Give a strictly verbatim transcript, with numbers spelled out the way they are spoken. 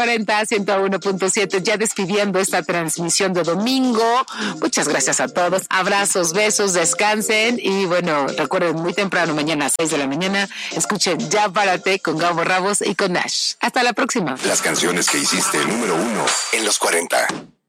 cuarenta, ciento uno punto siete, ya despidiendo esta transmisión de domingo. Muchas gracias a todos. Abrazos, besos, descansen. Y bueno, recuerden, muy temprano, mañana a seis de la mañana, escuchen Ya Párate con Gabo Rabos y con Nash. Hasta la próxima. Las canciones que hiciste número uno en los cuarenta.